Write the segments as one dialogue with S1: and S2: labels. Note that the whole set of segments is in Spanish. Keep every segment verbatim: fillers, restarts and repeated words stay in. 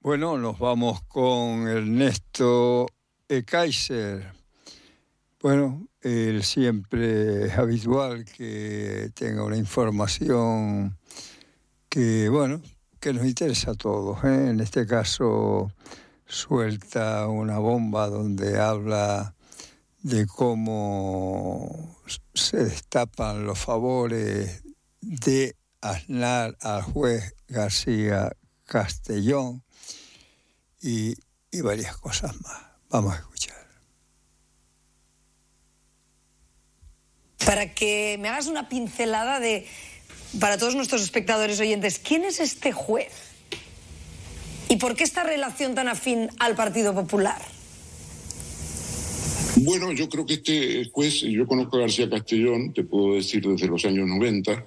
S1: Bueno, nos vamos con Ernesto Ekaizer. Bueno, él siempre es habitual que tenga una información que, bueno, que nos interesa a todos, ¿eh? En este caso suelta una bomba donde habla de cómo se destapan los favores de Aznar al juez García Castellón y, y varias cosas más. Vamos a escuchar.
S2: Para que me hagas una pincelada de, para todos nuestros espectadores oyentes, ¿quién es este juez? ¿Y por qué esta relación tan afín al Partido Popular?
S3: Bueno, yo creo que este juez, yo conozco a García Castellón, te puedo decir desde los años noventa,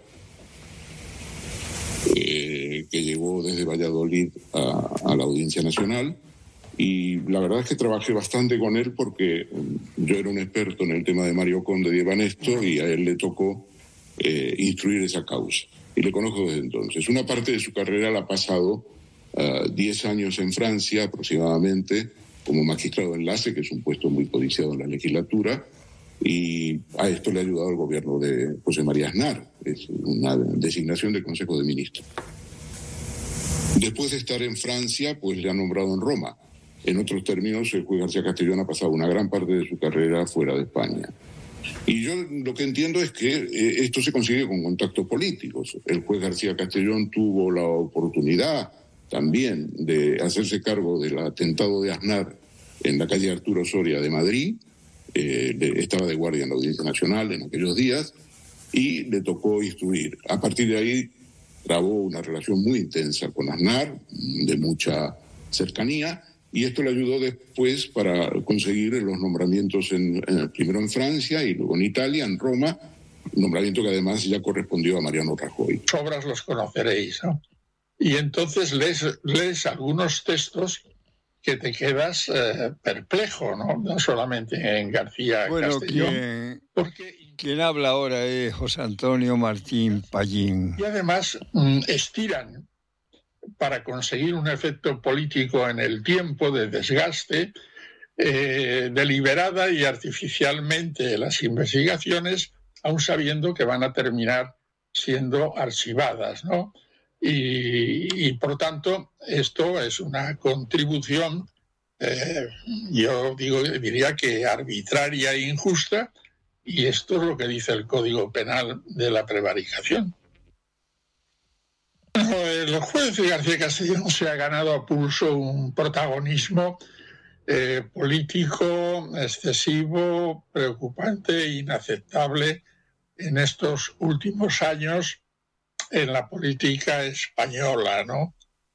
S3: eh, que llegó desde Valladolid a, a la Audiencia Nacional, y la verdad es que trabajé bastante con él porque yo era un experto en el tema de Mario Conde y Evanesto y a él le tocó eh, instruir esa causa. Y le conozco desde entonces. Una parte de su carrera la ha pasado diez uh, años en Francia aproximadamente como magistrado de enlace, que es un puesto muy codiciado en la legislatura, y a esto le ha ayudado el gobierno de José María Aznar. Es una designación del Consejo de Ministros. Después de estar en Francia, pues le han nombrado en Roma. En otros términos, el juez García Castellón ha pasado una gran parte de su carrera fuera de España. Y yo lo que entiendo es que eh, esto se consigue con contactos políticos. El juez García Castellón tuvo la oportunidad también de hacerse cargo del atentado de Aznar en la calle Arturo Soria de Madrid. Eh, de, estaba de guardia en la Audiencia Nacional en aquellos días y le tocó instruir. A partir de ahí trabó una relación muy intensa con Aznar, de mucha cercanía, y esto le ayudó después para conseguir los nombramientos en, en, primero en Francia y luego en Italia, en Roma, nombramiento que además ya correspondió a Mariano Rajoy.
S4: Obras los conoceréis, ¿no? Y entonces lees, lees algunos textos que te quedas eh, perplejo, ¿no? No solamente en García
S1: bueno,
S4: Castellón.
S1: Quien,
S4: porque...
S1: quien habla ahora es José Antonio Martín Pallín.
S4: Y además mm, estiran para conseguir un efecto político en el tiempo de desgaste, eh, deliberada y artificialmente las investigaciones, aun sabiendo que van a terminar siendo archivadas, ¿no? Y, y por tanto, esto es una contribución, eh, yo digo, diría que arbitraria e injusta, y esto es lo que dice el Código Penal de la prevaricación. El juez García Castellón se ha ganado a pulso un protagonismo eh, político excesivo, preocupante e inaceptable en estos últimos años en la política española, ¿no?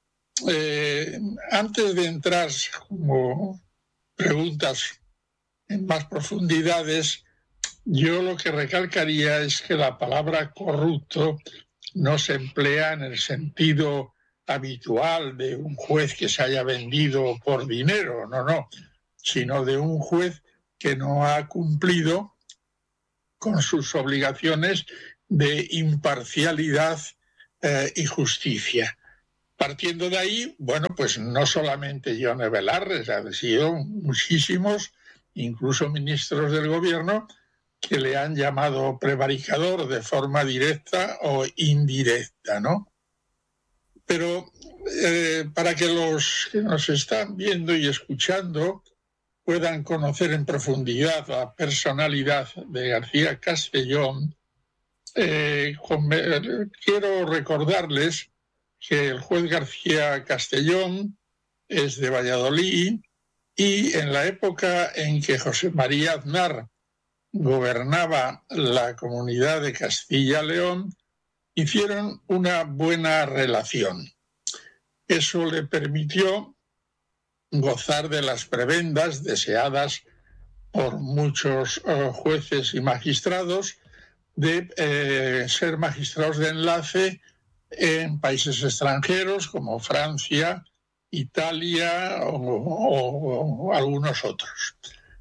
S4: Eh, antes de entrar como preguntas en más profundidades, yo lo que recalcaría es que la palabra corrupto no se emplea en el sentido habitual de un juez que se haya vendido por dinero, no, no, sino de un juez que no ha cumplido con sus obligaciones de imparcialidad eh, y justicia. Partiendo de ahí, bueno, pues no solamente Yone Belarres, han sido muchísimos, incluso ministros del gobierno, que le han llamado prevaricador de forma directa o indirecta, ¿no? Pero eh, para que los que nos están viendo y escuchando puedan conocer en profundidad la personalidad de García Castellón, eh, con, eh, quiero recordarles que el juez García Castellón es de Valladolid y en la época en que José María Aznar gobernaba la comunidad de Castilla-León, hicieron una buena relación. Eso le permitió gozar de las prebendas deseadas por muchos uh, jueces y magistrados de eh, ser magistrados de enlace en países extranjeros como Francia, Italia o, o, o algunos otros.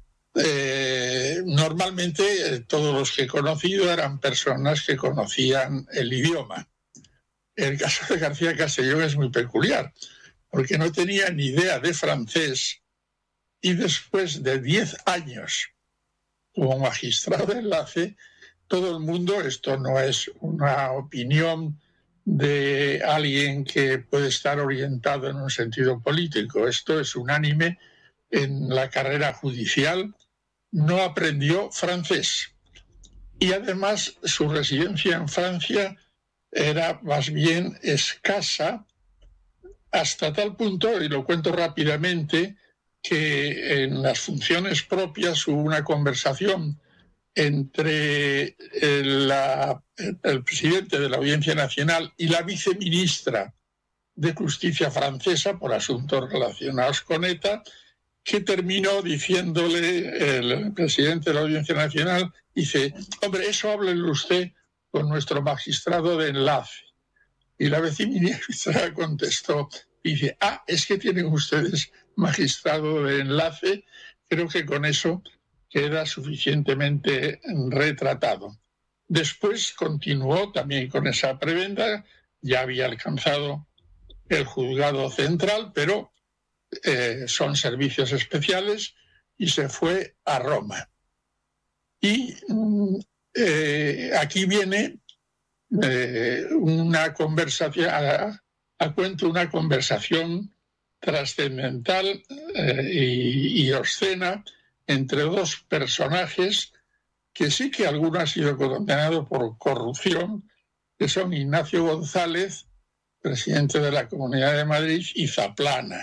S4: Eh, normalmente eh, todos los que he conocido eran personas que conocían el idioma. El caso de García Castellón es muy peculiar, porque no tenía ni idea de francés, y después de diez años como magistrado de enlace, todo el mundo, esto no es una opinión de alguien que puede estar orientado en un sentido político, esto es unánime en la carrera judicial, no aprendió francés. Y además su residencia en Francia era más bien escasa, hasta tal punto, y lo cuento rápidamente, que en las funciones propias hubo una conversación entre el, la, el presidente de la Audiencia Nacional y la viceministra de Justicia francesa por asuntos relacionados con ETA, que terminó diciéndole el presidente de la Audiencia Nacional, dice, hombre, eso háblele usted con nuestro magistrado de enlace. Y la viceministra contestó, dice, ah, es que tienen ustedes magistrado de enlace, creo que con eso queda suficientemente retratado. Después continuó también con esa prebenda, ya había alcanzado el juzgado central, pero eh, son servicios especiales, y se fue a Roma. Y eh, aquí viene eh, una conversación, a, a cuento una conversación trascendental eh, y, y obscena entre dos personajes que sí que alguno ha sido condenado por corrupción, que son Ignacio González, presidente de la Comunidad de Madrid, y Zaplana,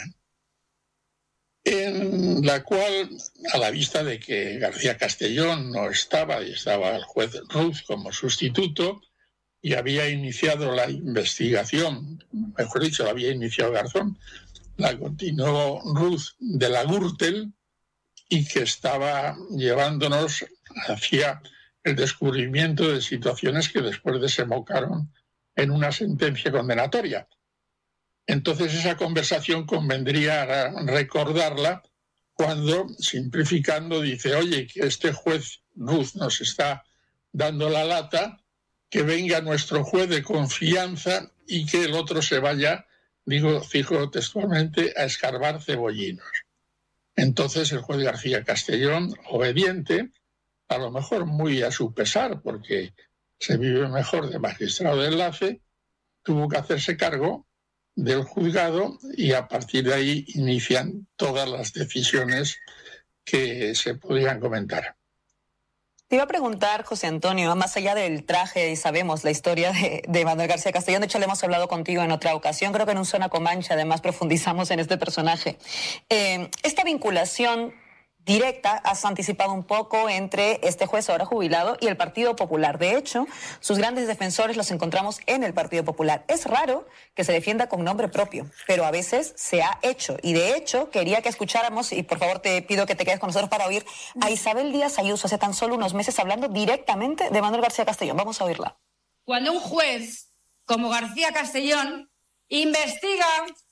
S4: en la cual, a la vista de que García Castellón no estaba, y estaba el juez Ruz como sustituto, y había iniciado la investigación, mejor dicho, la había iniciado Garzón, la continuó Ruz de la Gürtel, y que estaba llevándonos hacia el descubrimiento de situaciones que después desembocaron en una sentencia condenatoria. Entonces esa conversación convendría recordarla cuando, simplificando, dice, oye, que este juez Ruz nos está dando la lata, que venga nuestro juez de confianza y que el otro se vaya, digo, fijo textualmente, a escarbar cebollinos. Entonces el juez García Castellón, obediente, a lo mejor muy a su pesar, porque se vive mejor de magistrado de enlace, tuvo que hacerse cargo del juzgado y a partir de ahí inician todas las decisiones que se podrían comentar.
S5: Te iba a preguntar, José Antonio, más allá del traje, y sabemos la historia de, de Manuel García Castellón, de hecho le hemos hablado contigo en otra ocasión, creo que en un Zona Comanche además profundizamos en este personaje. Eh, esta vinculación directa, has anticipado un poco, entre este juez ahora jubilado y el Partido Popular. De hecho, sus grandes defensores los encontramos en el Partido Popular. Es raro que se defienda con nombre propio, pero a veces se ha hecho. Y de hecho, quería que escucháramos, y por favor te pido que te quedes con nosotros para oír, a Isabel Díaz Ayuso hace tan solo unos meses hablando directamente de Manuel García Castellón. Vamos a oírla.
S6: Cuando un juez como García Castellón investiga,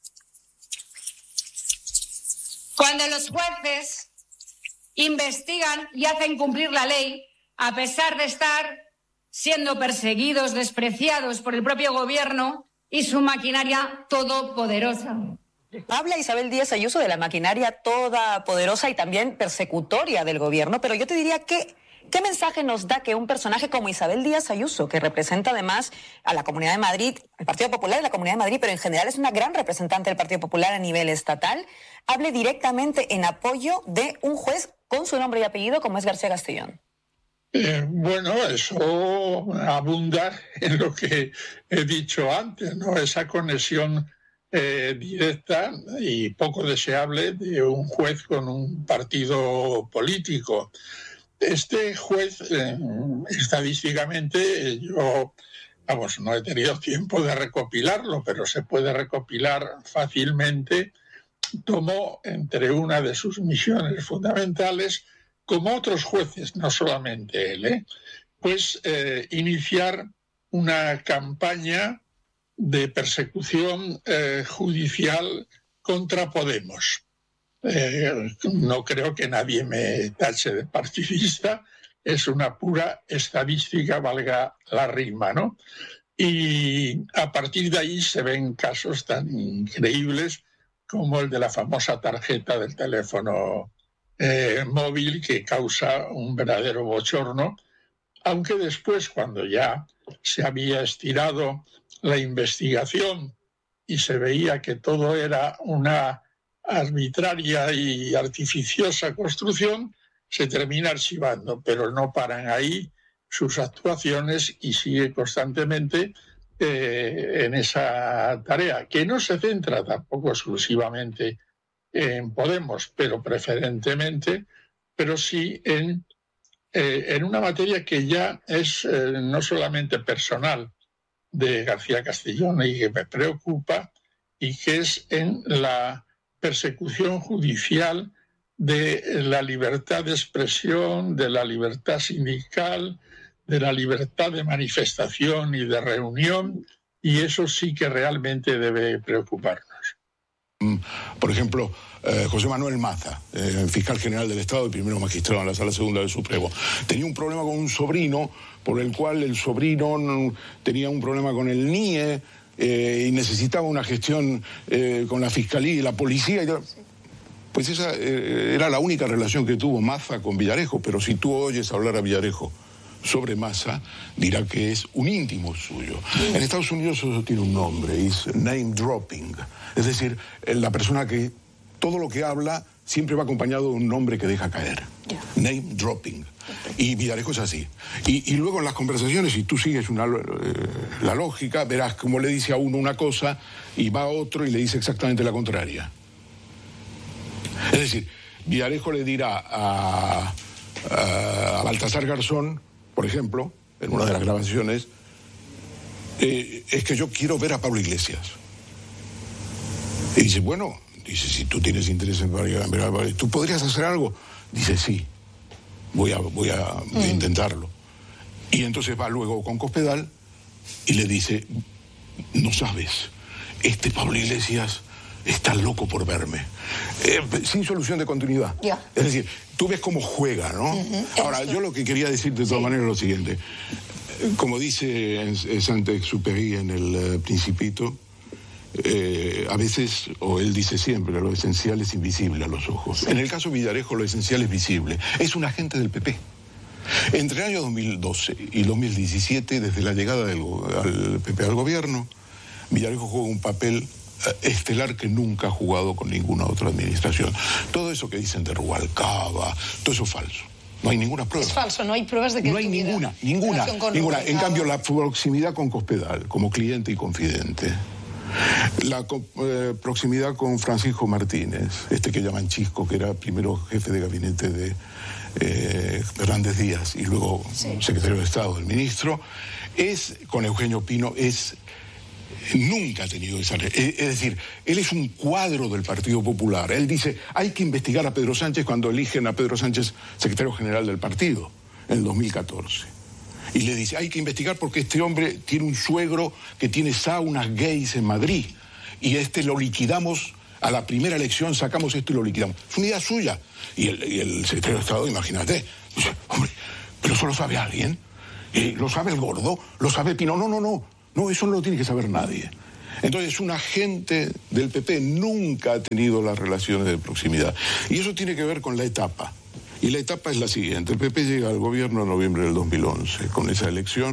S6: cuando los jueces investigan y hacen cumplir la ley, a pesar de estar siendo perseguidos, despreciados por el propio gobierno y su maquinaria todopoderosa.
S5: Habla Isabel Díaz Ayuso de la maquinaria todopoderosa y también persecutoria del gobierno, pero yo te diría que ¿qué mensaje nos da que un personaje como Isabel Díaz Ayuso, que representa además a la Comunidad de Madrid, al Partido Popular y la Comunidad de Madrid, pero en general es una gran representante del Partido Popular a nivel estatal, hable directamente en apoyo de un juez con su nombre y apellido como es García Castellón?
S4: Eh, bueno, eso abunda en lo que he dicho antes, ¿no? Esa conexión eh, directa y poco deseable de un juez con un partido político. Este juez, eh, estadísticamente, yo, vamos, no he tenido tiempo de recopilarlo, pero se puede recopilar fácilmente, tomó entre una de sus misiones fundamentales, como otros jueces, no solamente él, ¿eh? pues eh, iniciar una campaña de persecución eh, judicial contra Podemos. Eh, no creo que nadie me tache de partidista, es una pura estadística, valga la rima, ¿no? Y a partir de ahí se ven casos tan increíbles como el de la famosa tarjeta del teléfono eh, móvil, que causa un verdadero bochorno, aunque después, cuando ya se había estirado la investigación y se veía que todo era una arbitraria y artificiosa construcción, se termina archivando, pero no paran ahí sus actuaciones y sigue constantemente eh, en esa tarea, que no se centra tampoco exclusivamente en Podemos, pero preferentemente, pero sí en, eh, en una materia que ya es eh, no solamente personal de García Castellón y que me preocupa, y que es en la persecución judicial de la libertad de expresión, de la libertad sindical, de la libertad de manifestación y de reunión, y eso sí que realmente debe preocuparnos.
S7: Por ejemplo, eh, José Manuel Maza, eh, fiscal general del Estado y primero magistrado en la Sala Segunda del Supremo, tenía un problema con un sobrino, por el cual el sobrino tenía un problema con el N I E eh, y necesitaba una gestión eh, con la Fiscalía y la Policía. Y pues esa eh, era la única relación que tuvo Maza con Villarejo, pero si tú oyes hablar a Villarejo sobre Maza, dirá que es un íntimo suyo. En Estados Unidos eso tiene un nombre, es name dropping, es decir, la persona que todo lo que habla siempre va acompañado de un nombre que deja caer. Yeah. Name dropping. Y Villarejo es así. Y, y luego en las conversaciones, si tú sigues una, eh, la lógica, verás cómo le dice a uno una cosa y va a otro y le dice exactamente la contraria. Es decir, Villarejo le dirá a, a, a Baltasar Garzón, por ejemplo, en una de las grabaciones, eh, es que yo quiero ver a Pablo Iglesias. Y dice, bueno, dice, si tú tienes interés en ver a Pablo, ¿tú podrías hacer algo? Dice, sí, voy a, voy a, voy a intentarlo. Y entonces va luego con Cospedal y le dice, no sabes, este Pablo Iglesias está loco por verme. Eh, sin solución de continuidad. Yeah. Es decir, tú ves cómo juega, ¿no? Uh-huh. Ahora, yo lo que quería decir de todas sí. maneras es lo siguiente. Como dice Saint-Exupéry en El uh, Principito, eh, a veces, o él dice siempre, lo esencial es invisible a los ojos. Sí. En el caso de Villarejo, lo esencial es visible. Es un agente del P P. Entre el año dos mil doce y dos mil diecisiete, desde la llegada del al P P al gobierno, Villarejo juega un papel estelar que nunca ha jugado con ninguna otra administración. Todo eso que dicen de Rubalcaba, todo eso es falso. No hay ninguna prueba.
S2: Es falso, no hay pruebas de que
S7: no hay ninguna, ninguna, ninguna. En cambio, la proximidad con Cospedal, como cliente y confidente. La eh, proximidad con Francisco Martínez, este que llaman Chisco, que era primero jefe de gabinete de eh, Fernández Díaz y luego sí. secretario de Estado del ministro, es, con Eugenio Pino, es... Nunca ha tenido esa... Es decir, él es un cuadro del Partido Popular. Él dice, hay que investigar a Pedro Sánchez cuando eligen a Pedro Sánchez secretario general del partido, en el dos mil catorce. Y le dice, hay que investigar porque este hombre tiene un suegro que tiene saunas gays en Madrid. Y este lo liquidamos, a la primera elección sacamos esto y lo liquidamos. Es una idea suya. Y el, y el secretario de Estado, imagínate, dice, hombre, pero eso lo sabe alguien. ¿Y lo sabe el Gordo? ¿Lo sabe Pino? No, no, no. No, eso no lo tiene que saber nadie. Entonces, un agente del P P nunca ha tenido las relaciones de proximidad. Y eso tiene que ver con la etapa. Y la etapa es la siguiente. El P P llega al gobierno en noviembre del dos mil once, con esa elección,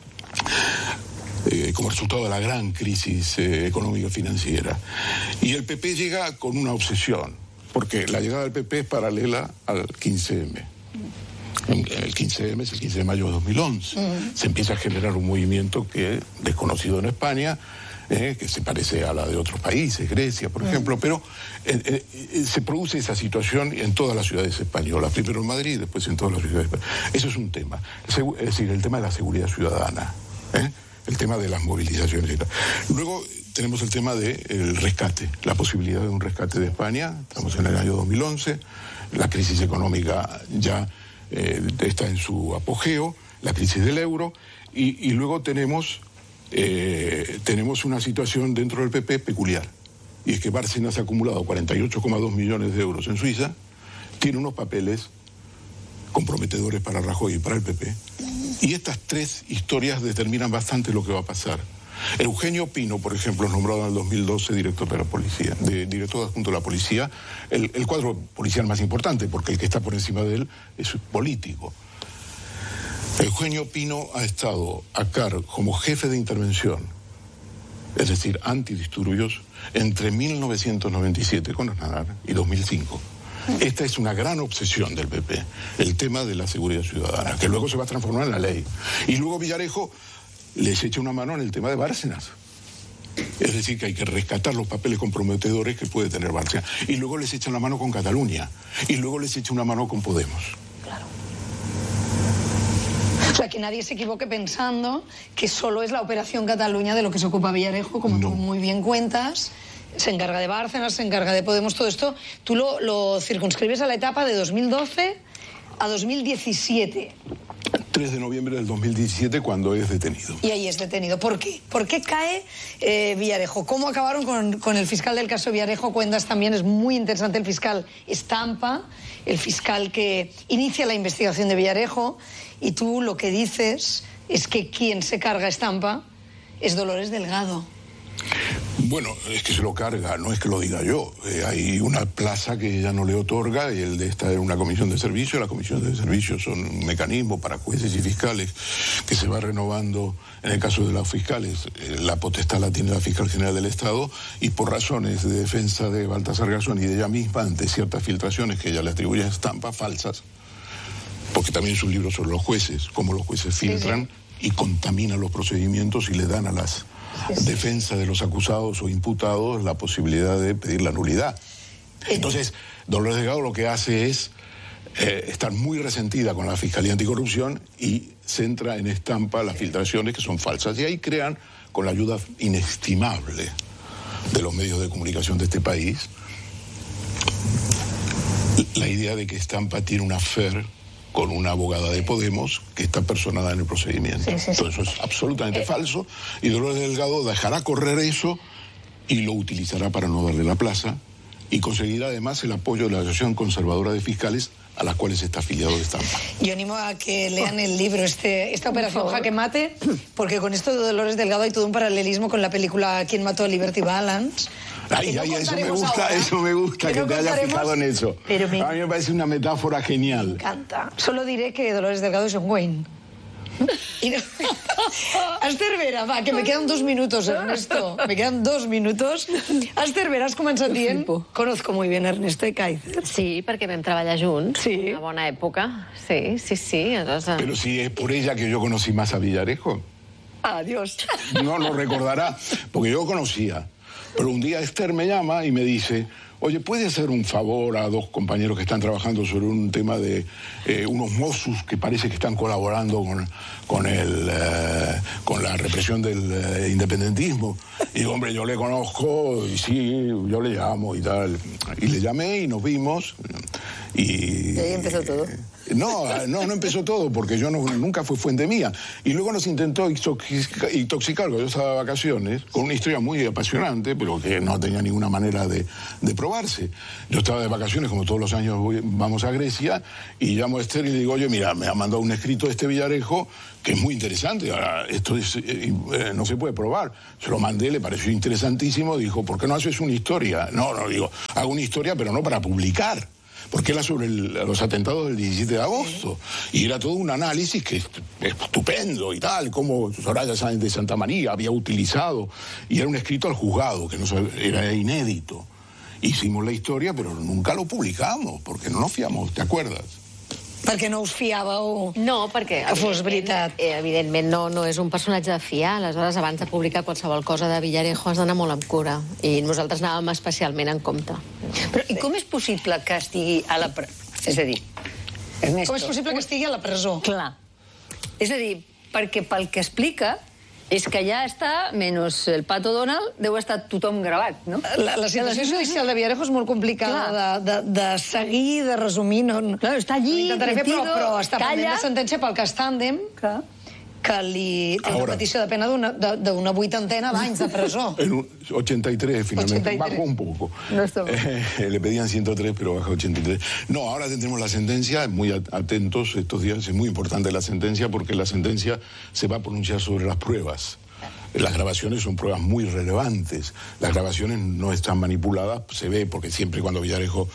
S7: eh, como resultado de la gran crisis eh, económica financiera. Y el P P llega con una obsesión, porque la llegada del P P es paralela al quince eme. El quince eme es el quince de mayo de dos mil once. Uh-huh. Se empieza a generar un movimiento que desconocido en España, eh, que se parece a la de otros países, Grecia, por uh-huh. ejemplo, pero eh, eh, se produce esa situación en todas las ciudades españolas, primero en Madrid, después en todas las ciudades españolas. Eso es un tema. Es decir, el tema de la seguridad ciudadana, ¿eh? el tema de las movilizaciones y tal. Luego tenemos el tema del rescate, la posibilidad de un rescate de España. Estamos en el año dos mil once, la crisis económica ya... Eh, está en su apogeo, la crisis del euro, y, y luego tenemos, eh, tenemos una situación dentro del P P peculiar, y es que Bárcenas ha acumulado cuarenta y ocho coma dos millones de euros en Suiza, tiene unos papeles comprometedores para Rajoy y para el P P, y estas tres historias determinan bastante lo que va a pasar. Eugenio Pino, por ejemplo, es nombrado en el dos mil doce director de la policía, de, director adjunto de la policía, el, el cuadro policial más importante, porque el que está por encima de él es político. Eugenio Pino ha estado a cargo como jefe de intervención, es decir, antidisturbios, entre mil novecientos noventa y siete con Aznar y dos mil cinco. Esta es una gran obsesión del P P, el tema de la seguridad ciudadana, que luego se va a transformar en la ley. Y luego Villarejo les echa una mano en el tema de Bárcenas. Es decir, que hay que rescatar los papeles comprometedores que puede tener Bárcenas. Y luego les echa una mano con Cataluña. Y luego les echa una mano con Podemos.
S2: Claro. O sea, que nadie se equivoque pensando que solo es la Operación Cataluña de lo que se ocupa Villarejo, como no. Tú muy bien cuentas. Se encarga de Bárcenas, se encarga de Podemos, todo esto. Tú lo, lo circunscribes a la etapa de dos mil doce a dos mil diecisiete.
S7: tres de noviembre del dos mil diecisiete, cuando es detenido.
S2: Y ahí es detenido. ¿Por qué? ¿Por qué cae eh, Villarejo? ¿Cómo acabaron con, con el fiscal del caso Villarejo? Cuentas también, es muy interesante, el fiscal Estampa, el fiscal que inicia la investigación de Villarejo, y tú lo que dices es que quien se carga Estampa es Dolores Delgado.
S7: Bueno, es que se lo carga, no es que lo diga yo. Eh, hay una plaza que ella no le otorga, y el de esta es una comisión de servicio. La comisión de servicios son un mecanismo para jueces y fiscales que se va renovando. En el caso de los fiscales, eh, la potestad la tiene la fiscal general del Estado, y por razones de defensa de Baltasar Garzón y de ella misma ante ciertas filtraciones que ella le atribuye a Estampa, falsas, porque también es un libro sobre los jueces, cómo los jueces filtran sí, sí. y contaminan los procedimientos y le dan a las defensa de los acusados o imputados la posibilidad de pedir la nulidad. Entonces, Dolores Delgado lo que hace es eh, estar muy resentida con la Fiscalía Anticorrupción y centra en Estampa las filtraciones que son falsas. Y ahí crean, con la ayuda inestimable de los medios de comunicación de este país, la idea de que Estampa tiene una affair con una abogada de Podemos que está personada en el procedimiento. Sí, sí, sí. Entonces eso es absolutamente eh. falso, y Dolores Delgado dejará correr eso y lo utilizará para no darle la plaza, y conseguirá además el apoyo de la Asociación Conservadora de Fiscales, a las cuales está afiliado de Estampa.
S2: Yo animo a que lean el libro, este, esta operación Jaque Mate, porque con esto de Dolores Delgado hay todo un paralelismo con la película ¿Quién mató a Liberty Balance?
S7: Ay, no ay, eso me gusta, ahora, eso me gusta, que, que no te hayas fijado en eso. Pero me... A mí me parece una metáfora genial.
S2: Me encanta. Solo diré que Dolores Delgado es un Wayne. Y no... Aster Vera, va, que me quedan dos minutos, Ernesto. Me quedan dos minutos. Aster Vera, has començat dient... Conozco muy bien a Ernesto Ekaizer.
S8: Sí, perquè vam treballar junts.
S2: Sí.
S8: Una bona època. Sí, sí, sí. Entonces...
S7: Pero si es por ella que yo conocí más a Villarejo.
S2: Adiós.
S7: No lo recordará, porque yo conocía. Pero un día Esther me llama y me dice, oye, ¿puede hacer un favor a dos compañeros que están trabajando sobre un tema de eh, unos Mossos que parece que están colaborando con, con, el, eh, con la represión del eh, independentismo? Y digo, hombre, yo le conozco, y sí, yo le llamo y tal. Y le llamé y nos vimos. Y,
S2: y ahí empezó todo.
S7: No, no, no empezó todo, porque yo no, nunca fue fuente mía. Y luego nos intentó intoxicar, yo estaba de vacaciones, con una historia muy apasionante, pero que no tenía ninguna manera de, de probarse. Yo estaba de vacaciones, como todos los años voy, vamos a Grecia, y llamo a Esther y le digo, oye, mira, me ha mandado un escrito de este Villarejo, que es muy interesante, ahora, esto es, eh, eh, no se puede probar. Se lo mandé, le pareció interesantísimo, dijo, ¿por qué no haces una historia? No, no, digo, hago una historia, pero no para publicar. Porque era sobre el, los atentados del diecisiete de agosto. Y era todo un análisis que es estupendo y tal, cómo Soraya Sáenz de Santa María había utilizado. Y era un escrito al juzgado, que no era inédito. Hicimos la historia, pero nunca lo publicamos, porque no nos fiamos, ¿te acuerdas?
S2: Perquè no us fiàveu
S8: no, perquè,
S2: que fos veritat.
S8: Evidentment no, no és un personatge de fiar. Aleshores, abans de publicar qualsevol cosa de Villarejo has d'anar molt amb cura. I nosaltres anàvem especialment en compte.
S9: Però i com és possible que estigui a la presó? És a dir, Ernesto...
S2: Com és possible que estigui a la presó?
S9: Clar. És a dir, perquè pel que explica és que ja està, menys el Pato Donald, deu estar tothom gravat, no?
S2: La, la situació judicial de Villarejo és molt complicada de, de, de seguir, de resumir. No,
S9: claro, està allí,
S2: fer, però, però està pendent de sentència pel cas Tàndem,
S9: clar,
S2: que li té una petició de pena d'una vuitantena d'anys de presó.
S7: En un ochenta y tres, finalmente.
S2: ochenta y tres.
S7: Bajó un poco.
S2: No está mal.
S7: Eh, le pedían ciento tres, pero bajó ochenta y tres. No, ahora tendremos la sentencia, muy atentos estos días, es muy importante la sentencia, porque la sentencia se va a pronunciar sobre las pruebas. las grabaciones son pruebas muy relevantes. Las grabaciones no están manipuladas, se ve, porque siempre cuando Villarejo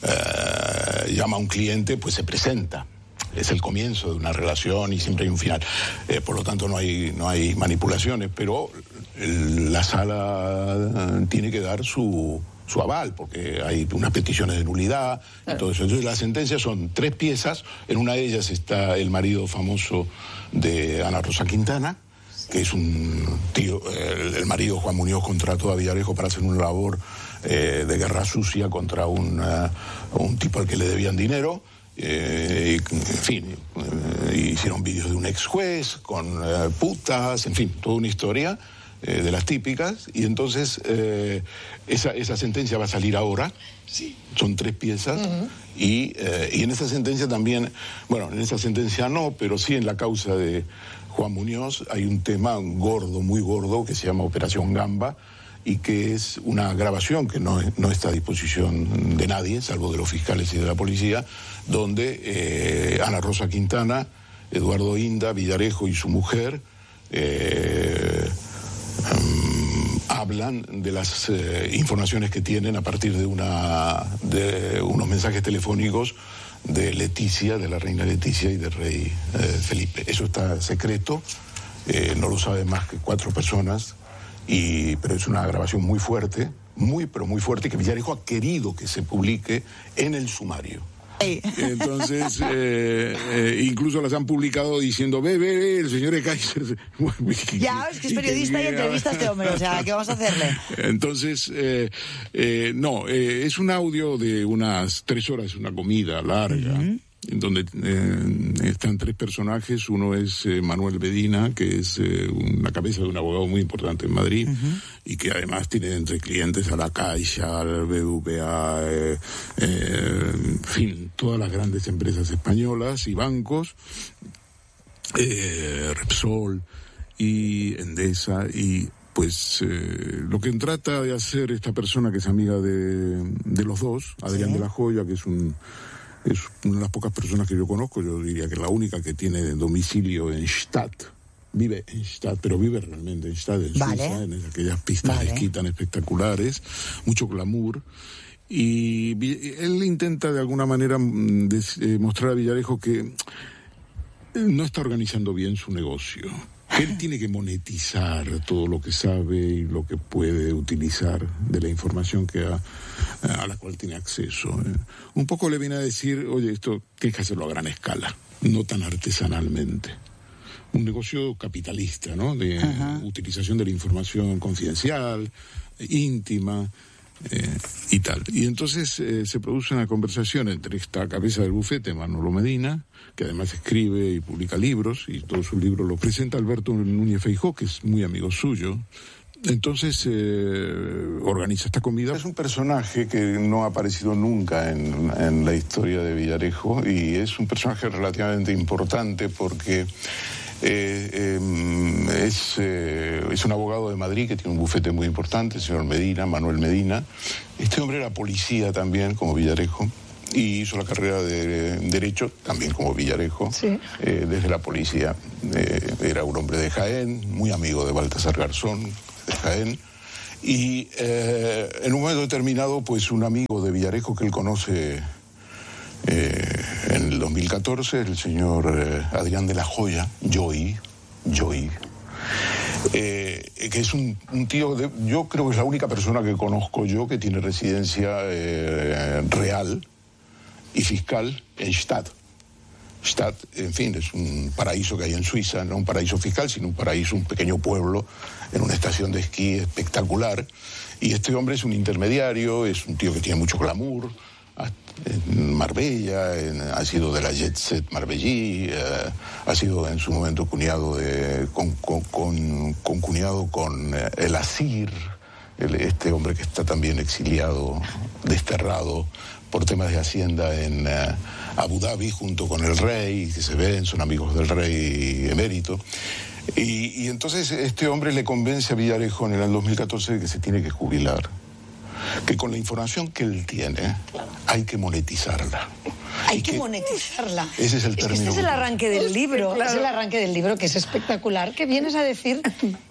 S7: eh, llama a un cliente, pues se presenta. Es el comienzo de una relación y siempre hay un final. Eh, por lo tanto, no hay, no hay manipulaciones, pero el, la sala tiene que dar su, su aval, porque hay unas peticiones de nulidad. Claro. Entonces, entonces, las sentencias son tres piezas. En una de ellas está el marido famoso de Ana Rosa Quintana, que es un tío, el, el marido Juan Muñoz contrató a Villarejo para hacer una labor eh, de guerra sucia contra un, uh, un tipo al que le debían dinero. Eh, y, en fin, eh, hicieron vídeos de un ex juez con eh, putas, en fin, toda una historia eh, de las típicas. Y entonces eh, esa, esa sentencia va a salir ahora. Sí. Son tres piezas. Uh-huh. y, eh, y en esa sentencia también, bueno, en esa sentencia no, pero sí en la causa de Juan Muñoz hay un tema gordo, muy gordo, que se llama Operación Gamba, y que es una grabación que no, no está a disposición de nadie, salvo de los fiscales y de la policía, donde eh, Ana Rosa Quintana, Eduardo Inda, Villarejo y su mujer eh, um, hablan de las eh, informaciones que tienen a partir de, una, de unos mensajes telefónicos de Leticia, de la reina Leticia y del rey eh, Felipe. Eso está secreto, eh, no lo saben más que cuatro personas. Y, pero es una grabación muy fuerte, muy, pero muy fuerte, que Villarejo ha querido que se publique en el sumario. Entonces, eh, eh, incluso las han publicado diciendo, ve, ve, ve, el señor Ekaizer.
S10: Ya, es que es periodista y entrevista a este hombre, o sea, ¿qué vamos a hacerle?
S7: Entonces, eh, eh, no, eh, es un audio de unas tres horas, una comida larga. Uh-huh. En donde eh, están tres personajes. Uno es eh, Manuel Medina, que es eh, una cabeza de un abogado muy importante en Madrid, uh-huh. y que además tiene entre clientes a la Caixa, al B B V A, eh, eh, en fin, todas las grandes empresas españolas y bancos, eh, Repsol y Endesa, y pues eh, lo que trata de hacer esta persona, que es amiga de, de los dos, Adrián ¿Sí? de la Joya, que es un... es una de las pocas personas que yo conozco, yo diría que la única que tiene domicilio en Stadt, vive en Stadt, pero vive realmente en Stadt, en vale. Suiza, en aquellas pistas vale. de esquí tan espectaculares, mucho glamour, y él intenta de alguna manera mostrar a Villarejo que no está organizando bien su negocio. Él tiene que monetizar todo lo que sabe y lo que puede utilizar de la información que ha, a la cual tiene acceso. Un poco le viene a decir, oye, esto tienes que hacerlo a gran escala, no tan artesanalmente. Un negocio capitalista, ¿no? De Ajá. utilización de la información confidencial, íntima, eh, y tal. Y entonces eh, se produce una conversación entre esta cabeza del bufete, Manolo Medina, que además escribe y publica libros, y todos sus libros los presenta Alberto Núñez Feijóo, que es muy amigo suyo. Entonces eh, organiza esta comida.
S3: Es un personaje que no ha aparecido nunca en, en la historia de Villarejo, y es un personaje relativamente importante porque eh, eh, es, eh, es un abogado de Madrid que tiene un bufete muy importante, el señor Medina, Manuel Medina. Este hombre era policía también, como Villarejo, y hizo la carrera de Derecho, también como Villarejo, sí. eh, desde la policía. Eh, era un hombre de Jaén, muy amigo de Baltasar Garzón, de Jaén, y eh, en un momento determinado, pues un amigo de Villarejo que él conoce eh, en el dos mil catorce, el señor eh, Adrián de la Joya, Joy, Joy, eh, que es un, un tío, de, yo creo que es la única persona que conozco yo que tiene residencia eh, real y fiscal en Stadt. Stadt, en fin, es un paraíso que hay en Suiza, no un paraíso fiscal, sino un paraíso, un pequeño pueblo en una estación de esquí espectacular. Y este hombre es un intermediario, es un tío que tiene mucho glamour, en Marbella, en, ha sido de la Jet Set Marbellí, eh, ha sido en su momento cuñado de, con, con, con, con cuñado con eh, el Asir, el, este hombre que está también exiliado, desterrado por temas de hacienda en uh, Abu Dhabi junto con el rey, que se ven, son amigos del rey emérito. Y, y entonces este hombre le convence a Villarejo en el dos mil catorce de que se tiene que jubilar, que con la información que él tiene hay que monetizarla.
S2: Hay que, que monetizarla.
S3: Ese es el
S2: es
S3: término.
S2: Que este es el arranque del libro, claro. Es el arranque del libro, que es espectacular, que vienes a decir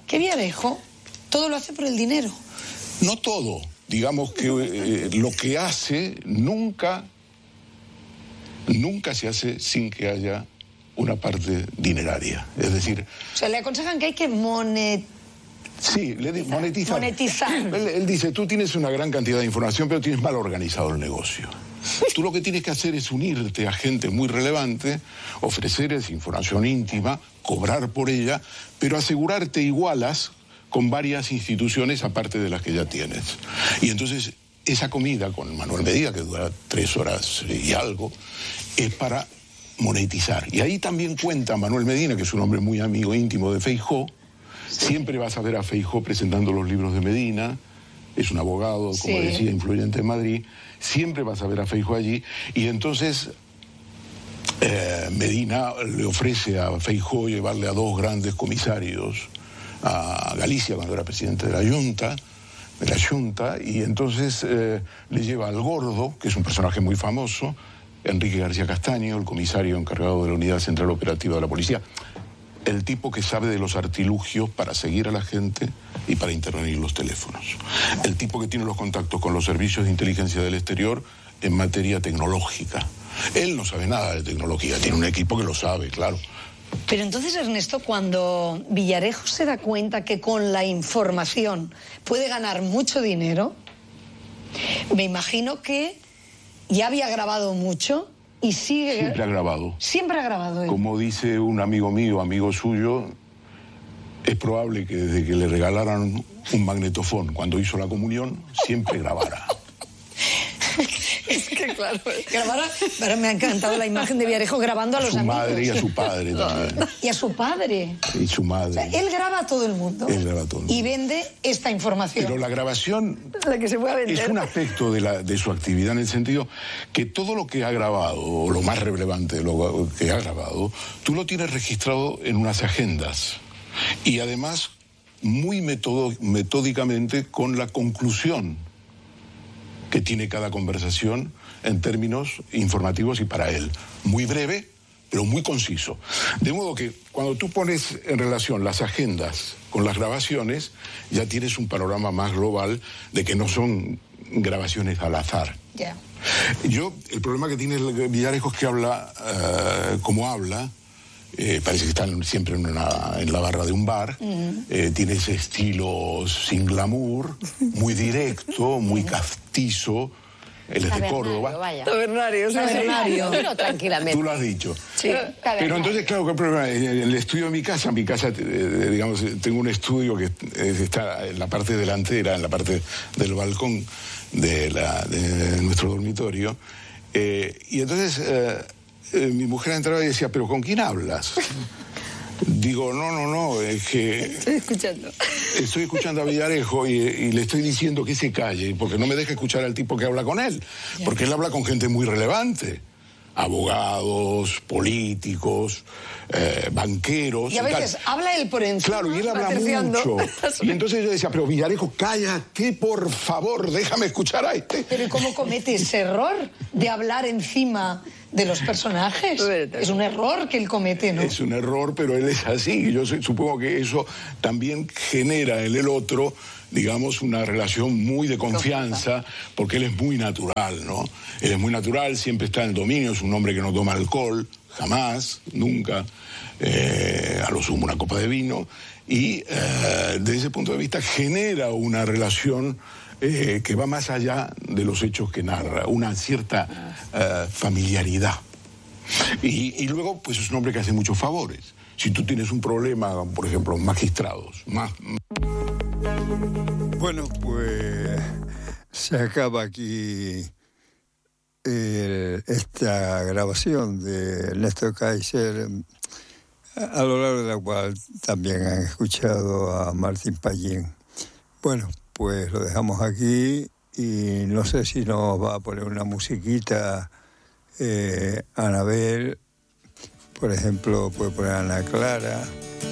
S2: que Villarejo todo lo hace por el dinero.
S7: No todo. Digamos que eh, lo que hace nunca, nunca se hace sin que haya una parte dineraria. Es decir...
S2: O sea, le aconsejan que hay que monetizar.
S7: Sí, le di, monetizar.
S2: Monetizar.
S7: Él, él dice, tú tienes una gran cantidad de información, pero tienes mal organizado el negocio. Tú lo que tienes que hacer es unirte a gente muy relevante, ofrecerles información íntima, cobrar por ella, pero asegurarte igualas con varias instituciones aparte de las que ya tienes. Y entonces esa comida con Manuel Medina, que dura tres horas y algo, es para monetizar. Y ahí también cuenta Manuel Medina, que es un hombre muy amigo íntimo de Feijóo. Siempre vas a ver a Feijóo presentando los libros de Medina. Es un abogado, como sí. decía, influyente en Madrid. Siempre vas a ver a Feijóo allí. Y entonces eh, Medina le ofrece a Feijóo llevarle a dos grandes comisarios a Galicia cuando era presidente de la Junta, de la Junta, y entonces eh, le lleva al Gordo, que es un personaje muy famoso, Enrique García Castaño, el comisario encargado de la Unidad Central Operativa de la Policía, el tipo que sabe de los artilugios para seguir a la gente y para intervenir los teléfonos. El tipo que tiene los contactos con los servicios de inteligencia del exterior en materia tecnológica. Él no sabe nada de tecnología, tiene un equipo que lo sabe, claro.
S2: Pero entonces, Ernesto, cuando Villarejo se da cuenta que con la información puede ganar mucho dinero, me imagino que ya había grabado mucho y sigue...
S7: Siempre ha grabado.
S2: Siempre ha grabado él.
S7: Como dice un amigo mío, amigo suyo, es probable que desde que le regalaran un magnetofón cuando hizo la comunión, siempre grabara.
S2: Es que claro, grabara, pero me ha encantado la imagen de Villarejo grabando a los amigos.
S7: A su madre y a su padre también.
S2: Y a su padre.
S7: Y su madre.
S2: O sea, él graba a todo el mundo.
S7: Él graba a todo el mundo.
S2: Y vende esta información.
S7: Pero la grabación
S2: la que se puede vender.
S7: Es un aspecto de, la, de su actividad en el sentido que todo lo que ha grabado, o lo más relevante de lo que ha grabado, tú lo tienes registrado en unas agendas. Y además, muy metodo, metódicamente, con la conclusión que tiene cada conversación en términos informativos y para él. Muy breve, pero muy conciso. De modo que cuando tú pones en relación las agendas con las grabaciones, ya tienes un panorama más global de que no son grabaciones al azar.
S2: Yeah.
S7: Yo, el problema que tiene Villarejo es que habla uh, como habla. Eh, parece que están siempre en, una, en la barra de un bar. Mm. Eh, tiene ese estilo sin glamour, muy directo, muy castizo. Él es de Córdoba.
S9: Vaya. Tabernario, tabernario. Pero tranquilamente.
S7: Tú lo has dicho.
S9: Sí,
S7: pero entonces, claro, ¿qué problema? En el estudio de mi casa, mi casa, eh, digamos, tengo un estudio que está en la parte delantera, en la parte del balcón de, la, de nuestro dormitorio. Eh, y entonces... Eh, Eh, mi mujer entraba y decía, ¿pero con quién hablas? Digo, no, no, no, es que...
S9: Estoy escuchando.
S7: Estoy escuchando a Villarejo y, y le estoy diciendo que se calle, porque no me deja escuchar al tipo que habla con él, porque él habla con gente muy relevante. Abogados, políticos, eh, banqueros...
S2: Y a veces
S7: tal.
S2: habla él por encima.
S7: Claro, y él habla mucho. Y entonces yo decía, pero Villarejo, cállate, por favor, déjame escuchar a este.
S2: Pero ¿y cómo comete ese error de hablar encima de los personajes? Es un error que él comete, ¿no?
S7: Es un error, pero él es así. Yo supongo que eso también genera en el otro, digamos, una relación muy de confianza, porque él es muy natural, ¿no? Él es muy natural, siempre está en el dominio, es un hombre que no toma alcohol, jamás, nunca, eh, a lo sumo una copa de vino, y eh, desde ese punto de vista genera una relación eh, que va más allá de los hechos que narra, una cierta eh, familiaridad. Y, y luego, pues es un hombre que hace muchos favores. Si tú tienes un problema, por ejemplo, magistrados, más...
S1: Bueno, pues se acaba aquí el, esta grabación de Ernesto Kaiser, a lo largo de la cual también han escuchado a Martín Pallín. Bueno, pues lo dejamos aquí y no sé si nos va a poner una musiquita eh, Anabel, por ejemplo, puede poner Ana Clara.